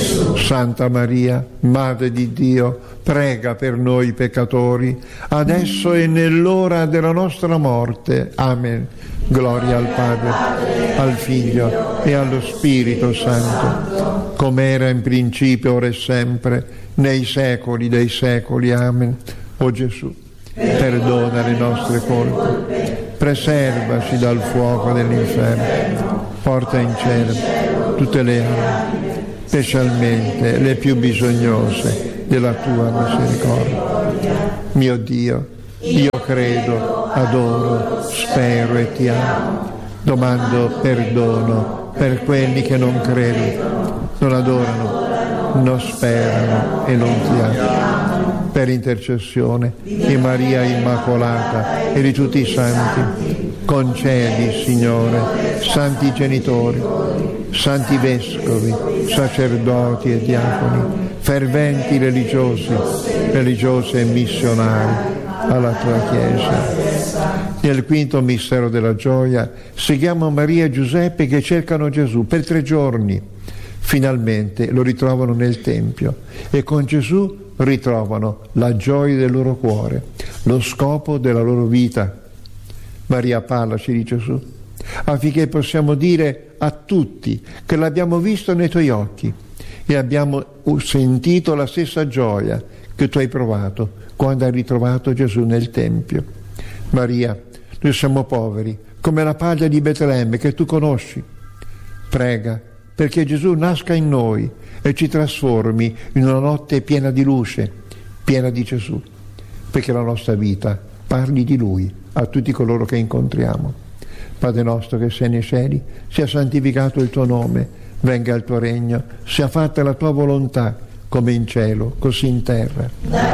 Gesù. Santa Maria, Madre di Dio, prega per noi peccatori, adesso e nell'ora della nostra morte. Amen. Gloria al Padre, al Figlio e allo Spirito Santo, come era in principio, ora e sempre, nei secoli dei secoli. Amen. O Gesù, perdona le nostre colpe, preservaci dal fuoco dell'inferno, porta in cielo tutte le anime, specialmente le più bisognose della tua misericordia. Mio Dio, io credo, adoro, spero e ti amo. Domando perdono per quelli che non credono, non adorano, non sperano e non ti amano. Per intercessione di Maria Immacolata e di tutti i santi, concedi, Signore, santi genitori, santi vescovi, sacerdoti e diaconi, ferventi religiosi, religiose e missionari alla tua Chiesa. Nel quinto mistero della gioia seguiamo Maria e Giuseppe che cercano Gesù per 3 giorni. Finalmente lo ritrovano nel Tempio e con Gesù ritrovano la gioia del loro cuore, lo scopo della loro vita. Maria, parlaci di Gesù, affinché possiamo dire a tutti che l'abbiamo visto nei tuoi occhi e abbiamo sentito la stessa gioia che tu hai provato quando hai ritrovato Gesù nel Tempio. Maria, noi siamo poveri, come la paglia di Betlemme che tu conosci. Prega perché Gesù nasca in noi e ci trasformi in una notte piena di luce, piena di Gesù, perché la nostra vita parli di Lui a tutti coloro che incontriamo. Padre nostro che sei nei cieli, sia santificato il tuo nome, venga il tuo regno, sia fatta la tua volontà, come in cielo, così in terra.